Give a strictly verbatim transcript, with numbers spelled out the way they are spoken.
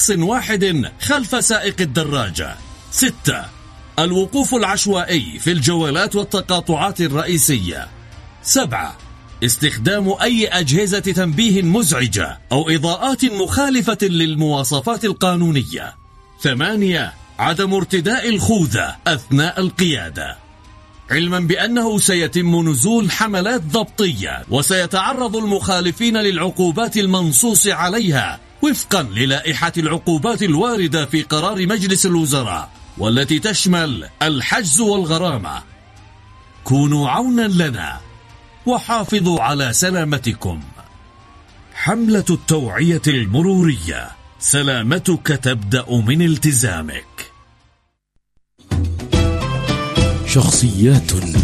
واحد خلف سائق الدراجة. ستة الوقوف العشوائي في الجولات والتقاطعات الرئيسية. سبعة استخدام أي أجهزة تنبيه مزعجة أو إضاءات مخالفة للمواصفات القانونية. ثمانية عدم ارتداء الخوذة أثناء القيادة، علما بأنه سيتم نزول حملات ضبطية وسيتعرض المخالفين للعقوبات المنصوص عليها وفقا للائحة العقوبات الواردة في قرار مجلس الوزراء، والتي تشمل الحجز والغرامة. كونوا عونا لنا وحافظوا على سلامتكم. حملة التوعية المرورية، سلامتك تبدأ من التزامك. شخصيات